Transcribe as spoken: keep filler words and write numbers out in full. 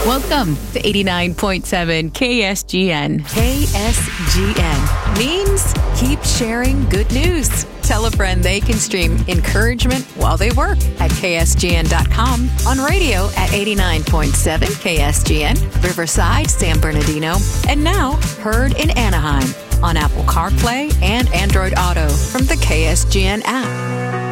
Welcome to eighty-nine point seven K S G N. K S G N means keep sharing good news. Tell a friend they can stream encouragement while they work at K S G N dot com, on radio at eighty-nine point seven K S G N, Riverside, San Bernardino, and now heard in Anaheim on Apple CarPlay and Android Auto from the K S G N app.